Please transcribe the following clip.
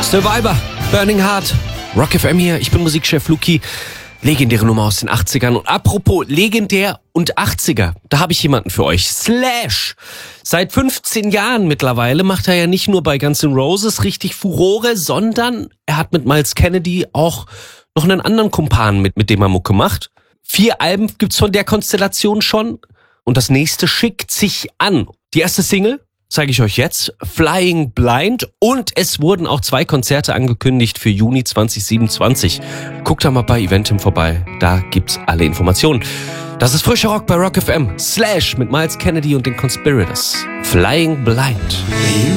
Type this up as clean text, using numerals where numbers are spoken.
Survivor, Burning Heart, Rock FM hier, ich bin Musikchef Luki. Legendäre Nummer aus den 80ern. Und apropos legendär und 80er, da habe ich jemanden für euch. Slash. Seit 15 Jahren mittlerweile macht er ja nicht nur bei Guns N' Roses richtig Furore, sondern er hat mit Myles Kennedy auch noch einen anderen Kumpan mit dem er Mucke macht. 4 Alben gibt's von der Konstellation schon und das nächste schickt sich an. Die erste Single zeige ich euch jetzt, Flying Blind, und es wurden auch 2 Konzerte angekündigt für Juni 2027. Guckt da mal bei Eventim vorbei, da gibt's alle Informationen. Das ist frischer Rock bei Rock FM. Slash mit Myles Kennedy und den Conspirators. Flying Blind.